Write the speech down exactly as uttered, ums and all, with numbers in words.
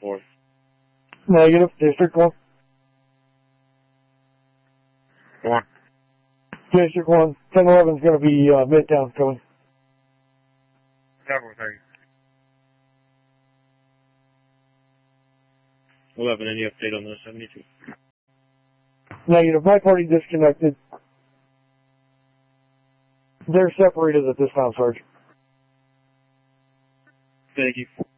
four. Negative. District one. One. District one. ten eleven is going to be uh, Midtown coming. Cover, thank you. eleven, any update on the seventy-two? Negative. My party disconnected. They're separated at this time, Sarge. Thank you.